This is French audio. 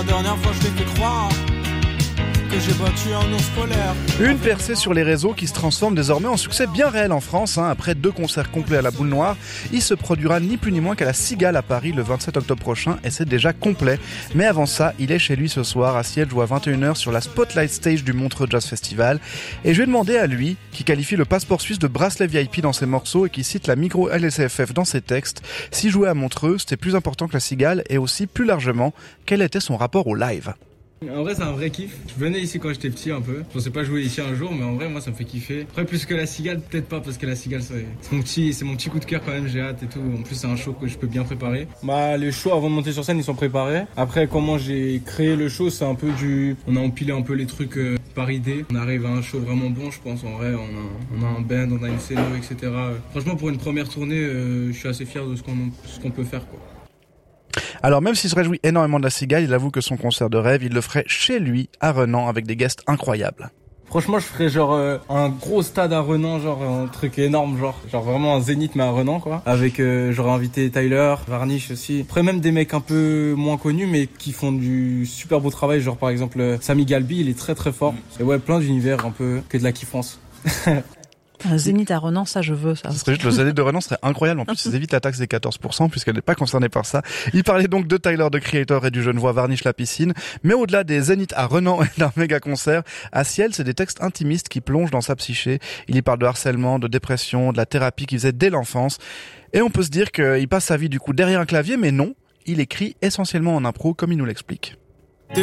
La dernière fois je t'ai fait croire que j'ai battu un ours polaire. Une percée sur les réseaux qui se transforme désormais en succès bien réel en France. Après 2 concerts complets à la Boule Noire, il se produira ni plus ni moins qu'à la Cigale à Paris le 27 octobre prochain et c'est déjà complet. Mais avant ça, il est chez lui ce soir. Aciel joue à 21h sur la Spotlight Stage du Montreux Jazz Festival. Et je vais demander à lui, qui qualifie le Passeport Suisse de bracelet VIP dans ses morceaux et qui cite la micro LCFF dans ses textes, si jouer à Montreux, c'était plus important que la Cigale et aussi plus largement, quel était son rapport au live. En vrai, c'est un vrai kiff. Je venais ici quand j'étais petit un peu. Je pensais pas jouer ici un jour, mais en vrai, moi, ça me fait kiffer. Après, plus que la Cigale, peut-être pas, parce que la Cigale, c'est mon petit coup de cœur quand même. J'ai hâte et tout. En plus, c'est un show que je peux bien préparer. Les shows avant de monter sur scène, ils sont préparés. Après, comment j'ai créé le show, c'est un peu on a empilé un peu les trucs par idée. On arrive à un show vraiment bon, je pense. En vrai, on a un band, on a une scène, etc. Franchement, pour une première tournée, je suis assez fier de ce qu'on peut faire, quoi. Alors même s'il se réjouit énormément de la Cigale, il avoue que son concert de rêve, il le ferait chez lui, à Renan, avec des guests incroyables. Franchement, je ferais un gros stade à Renan, un truc énorme, genre vraiment un zénith mais à Renan, quoi. Avec j'aurais invité Tyler, Varnish aussi. Après même des mecs un peu moins connus mais qui font du super beau travail, genre par exemple Sami Galbi, il est très très fort. Et ouais, plein d'univers un peu que de la kiffance. Un Zénith à Renan, ça je veux ça. Ce serait juste, le Zénith de Renan serait incroyable. En plus, ils évitent la taxe des 14% puisqu'elle n'est pas concernée par ça. Il parlait donc de Tyler, de Creator et du Genevois Varnish la piscine. Mais au-delà des Zéniths à Renan et d'un méga concert, Aciel, c'est des textes intimistes qui plongent dans sa psyché. Il y parle de harcèlement, de dépression, de la thérapie qu'il faisait dès l'enfance. Et on peut se dire qu'il passe sa vie du coup derrière un clavier, mais non. Il écrit essentiellement en impro comme il nous l'explique.